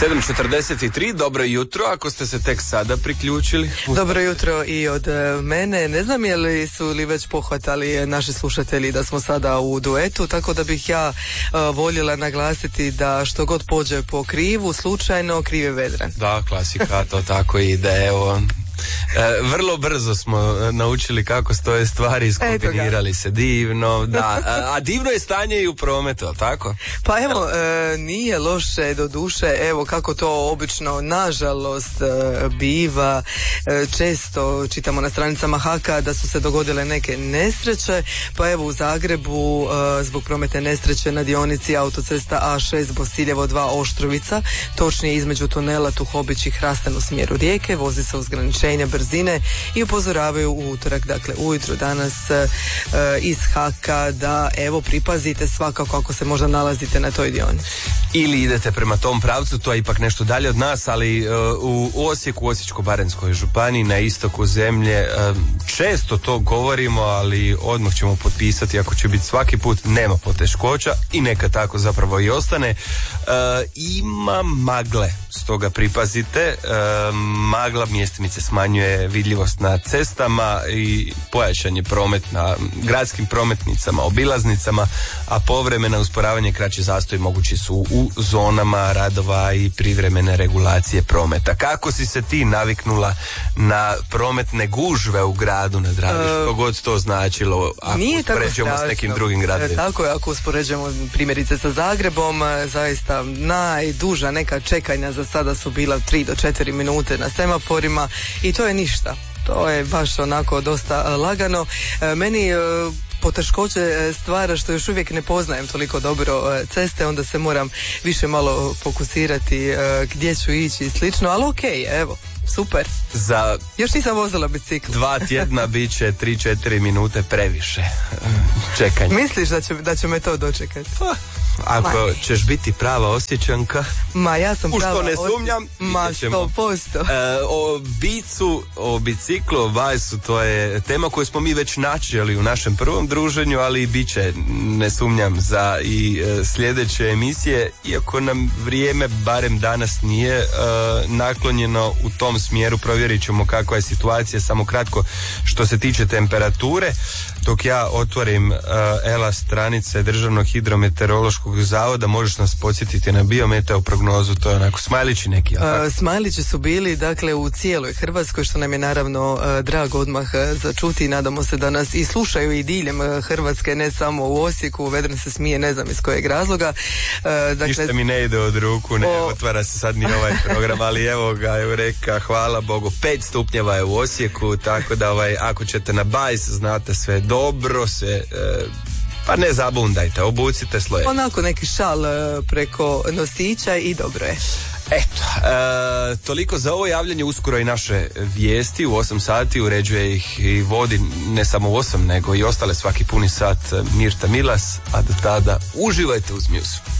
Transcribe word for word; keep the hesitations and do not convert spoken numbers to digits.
sedam četrdeset tri, dobro jutro, ako ste se tek sada priključili. Dobro jutro i od mene. Ne znam je li su li već pohvatali naši slušatelji da smo sada u duetu, tako da bih ja uh, voljela naglasiti da što god pođe po krivu, slučajno kriv je vedran. Da, klasika, to tako ide, evo. E, vrlo brzo smo naučili kako stoje stvari, iskombinirali se divno, da, a, a divno je stanje i u prometu, ali tako? Pa evo, e, nije loše do duše, evo kako to obično nažalost e, biva, e, često čitamo na stranicama Haka da su se dogodile neke nesreće, pa evo u Zagrebu e, zbog prometne nesreće na dionici autocesta A šest Bosiljevo dva Oštrovica, točnije između tunela Tuhobić i Hrastan u smjeru Rijeke, vozi se uz ograničenja brzine i upozoravaju u utorak, dakle ujutro danas e, iz Haka da evo pripazite svakako ako se možda nalazite na toj dionici. Ili idete prema tom pravcu, to je ipak nešto dalje od nas, ali uh, u Osijeku, u Osječko-baranjskoj županiji, na istoku zemlje, uh, često to govorimo, ali odmah ćemo potpisati, ako će biti svaki put, nema poteškoća i neka tako zapravo i ostane. Uh, ima magle, stoga pripazite, uh, magla mjestimice smanjuje vidljivost na cestama i pojačan je promet na gradskim prometnicama, obilaznicama, a povremena usporavanje kraći zastoj mogući su u zonama radova i privremene regulacije prometa. Kako si se ti naviknula na prometne gužve u gradu na Dravi, uh, što god to značilo, ako uspoređujemo s nekim drugim gradovima? Tako je, ako uspoređujemo primjerice sa Zagrebom, zaista najduža neka čekanja za sada su bila tri do četiri minute na semaforima i to je ništa. To je baš onako dosta lagano. Meni poteškoće stvara što još uvijek ne poznajem toliko dobro ceste, onda se moram više malo fokusirati gdje ću ići i slično, ali okej, okay, evo. Super. Za još nisam vozila bicikl. Dva tjedna bit će tri četiri minute previše čekanja. Misliš da će, da će me to dočekati? Pa, ako Ma. ćeš biti prava Osječanka. Ma ja sam prava. U što ne sumnjam. Ma sto posto. E, o bicu, o biciklu, o bajsu, to je tema koju smo mi već načeli u našem prvom druženju, ali i bit će, ne sumnjam, za i e, sljedeće emisije, iako nam vrijeme barem danas nije e, naklonjeno u tom smjeru. Provjerit ćemo kakva je situacija, samo kratko što se tiče temperature. Dok ja otvorim uh, Ela stranice Državnog hidrometeorološkog zavoda, možeš nas podsjetiti na biometeo prognozu, to je onako smajlići neki. Uh, smajlići su bili dakle u cijeloj Hrvatskoj, što nam je naravno uh, drago odmah uh, začuti i nadamo se da nas i slušaju i diljem uh, Hrvatske, ne samo u Osijeku. Vedran se smije, ne znam iz kojeg razloga. Uh, dakle, ništa mi ne ide od ruku, ne o... otvara se sad ni ovaj program, ali evo ga, Eureka, hvala Bogu, pet stupnjeva je u Osijeku, tako da ovaj, ako ćete na bajs, znate sve dobro se, e, pa ne zabundajte, obucite sloje. Onako neki šal e, preko nosića i dobro je. Eto, e, toliko za ovo javljanje, uskoro i naše vijesti u osam sati, uređuje ih i vodi ne samo u osam, nego i ostale svaki puni sat Mirta Milas, a do tada uživajte uz Muse.